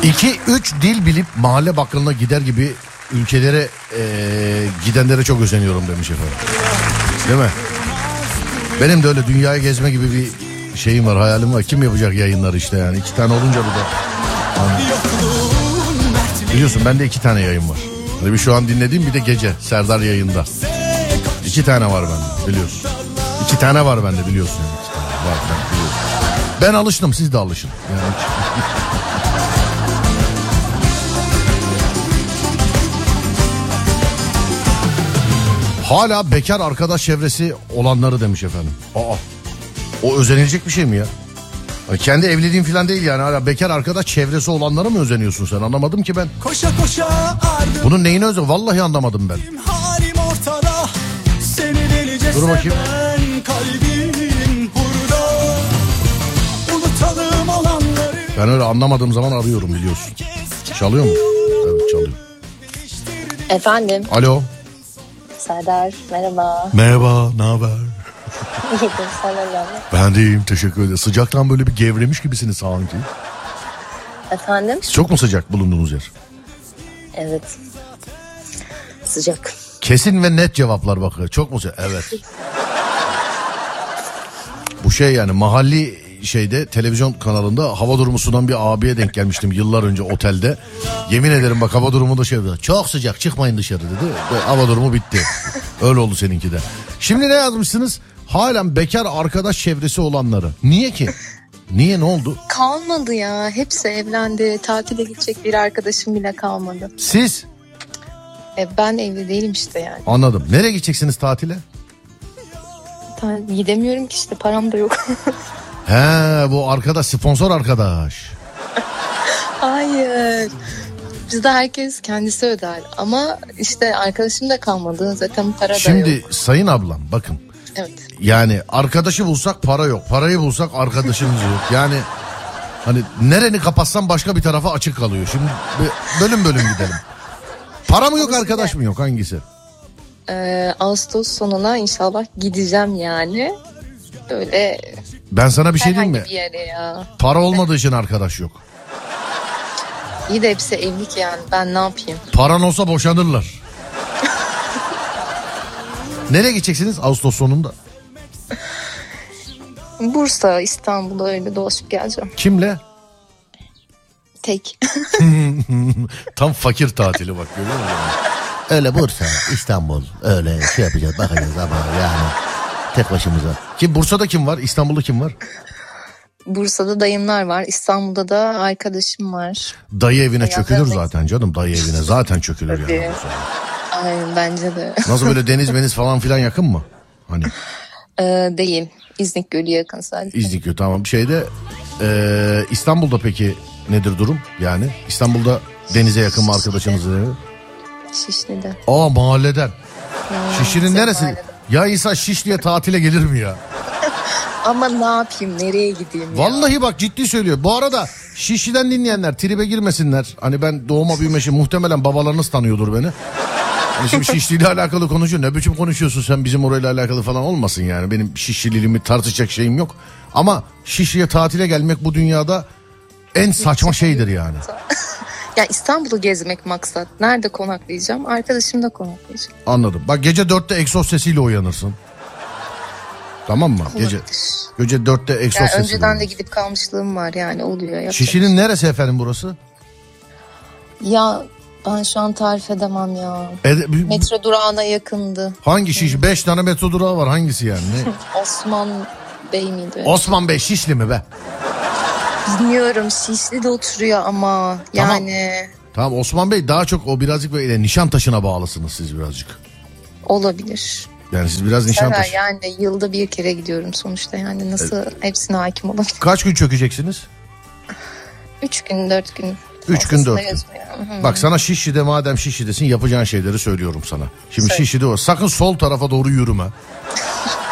2-3 dil bilip mahalle bakkalına gider gibi ülkelere gidenlere çok özeniyorum demiş efendim. Değil mi? Benim de öyle dünyayı gezme gibi bir şeyim var, hayalim var. Kim yapacak yayınları işte yani. 2 tane olunca bu da. Yani. Biliyorsun bende 2 tane yayın var. Hani bir şu an dinlediğim, bir de gece Serdar yayında. 2 tane var bende biliyorsun. 2 tane var bende biliyorsun. 2 tane var ben biliyorsun. Ben alıştım, siz de alışın. Yani. Hala bekar arkadaş çevresi olanları demiş efendim. O özenilecek bir şey mi ya? Kendi evliliğin falan değil yani, hala bekar arkadaş çevresi olanlara mı özeniyorsun sen? Anlamadım ki ben. Koşa koşa bunun neyine özeniyorsun? Vallahi anlamadım ben. Ortada, dur bakayım. Ben öyle anlamadığım zaman arıyorum biliyorsun. Çalıyor mu? Evet çalıyor. Efendim. Alo. Serdar merhaba. Merhaba, ne haber? İyidir, sana ne? Ben de iyiyim, teşekkür ederim. Sıcaktan böyle bir gevremiş gibisiniz sanki. Efendim? Çok mu sıcak bulunduğunuz yer? Evet. Sıcak. Kesin ve net cevaplar bakıyor. Çok mu sıcak? Evet. Bu şey yani mahalli şeyde televizyon kanalında hava durumu sunan bir abiye denk gelmiştim yıllar önce otelde. Yemin ederim bak, hava durumu da şey dedi. Çok sıcak, çıkmayın dışarı dedi. Ve hava durumu bitti. Öyle oldu seninki de. Şimdi ne yazmışsınız? Halen bekar arkadaş çevresi olanları. Niye ki? Niye, ne oldu? Kalmadı ya. Hepsi evlendi. Tatile gidecek bir arkadaşım bile kalmadı. Siz? Ben evli değilim işte yani. Anladım. Nereye gideceksiniz tatile? Gidemiyorum ki işte, param da yok. He, bu arkadaş sponsor arkadaş. Hayır. Bizde herkes kendisi öder. Ama işte arkadaşım da kalmadı. Zaten para da yok. Şimdi sayın ablam bakın. Evet. Yani arkadaşı bulsak para yok. Parayı bulsak arkadaşımız yok. Yani hani nereni kapatsan başka bir tarafa açık kalıyor. Şimdi bölüm bölüm gidelim. Para mı yok, arkadaş mı yok, hangisi? Ağustos sonuna inşallah gideceğim yani. Böyle. Ben sana bir şey diyeyim mi? Bir yere ya. Para olmadığı için arkadaş yok. İyi de hepsi evlilik yani, ben ne yapayım? Paran olsa boşanırlar. Nereye gideceksiniz Ağustos sonunda? Bursa, İstanbul'da öyle dolaşıp geleceğim. Kimle? Tek. Tam fakir tatili bak, görüyor musun? Öyle Bursa, İstanbul öyle şey yapacağız, bakacağız ama yani tek başımıza. Kim Bursa'da kim var? İstanbul'da kim var? Bursa'da dayımlar var. İstanbul'da da arkadaşım var. Dayı evine çökülür zaten canım. Dayı evine zaten çökülür tabii. Yani. Aynen, bence de. Nasıl, böyle deniz falan filan yakın mı? Hani? Değil. İznik Gölü yakın sadece. İznik Gölü, tamam. Şeyde İstanbul'da peki nedir durum? Yani İstanbul'da denize yakın mı arkadaşınızın evi? Şişli'de. Mahalleden. Şişli'nin neresi? Mahalleden. Ya insan Şişli'ye tatile gelir mi ya? Ama ne yapayım, nereye gideyim ya? Vallahi bak, ciddi söylüyor. Bu arada Şişli'den dinleyenler tribe girmesinler. Hani ben doğuma büyüme muhtemelen babalarınız tanıyordur beni. Hani şimdi Şişli ile alakalı konuşuyor. Ne biçim konuşuyorsun sen, bizim orayla alakalı falan olmasın yani. Benim Şişliliğimi tartışacak şeyim yok. Ama Şişli'ye tatile gelmek bu dünyada en saçma şeydir yani. Ya İstanbul'u gezmek maksat. Nerede konaklayacağım? Arkadaşımda konaklayacağım. Anladım. Bak gece 4'te egzoz sesiyle uyanırsın. Tamam mı? Gece 4'te egzoz sesiyle. Önceden de gidip kalmışlığım var yani, oluyor. Şişli'nin neresi efendim burası? Ya ben şu an tarif edemem ya. Metro durağına yakındı. Hangi Şişli? 5 tane metro durağı var, hangisi yani? Osman Bey miydi? Osman Bey Şişli mi be? Bilmiyorum, Şişli'de oturuyor ama yani. Tamam Osman Bey daha çok o birazcık böyle Nişantaşı'na bağlısınız siz birazcık. Olabilir. Yani siz biraz Nişantaşı. Yani yılda bir kere gidiyorum sonuçta, yani nasıl hepsine hakim olabilir. Kaç gün çökeceksiniz? 3 gün 4 gün. 3 gün 4 gün. Bak sana Şişli'de, madem Şişli'desin, yapacağın şeyleri söylüyorum sana. Şimdi Şişli'de o. Sakın sol tarafa doğru yürüme.